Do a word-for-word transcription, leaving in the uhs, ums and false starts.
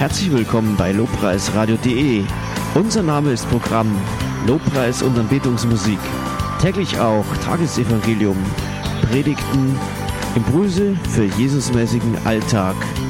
Herzlich willkommen bei lobpreisradio punkt de. Unser Name ist Programm Lobpreis und Anbetungsmusik. Täglich auch Tagesevangelium, Predigten, Impulse für Jesusmäßigen Alltag.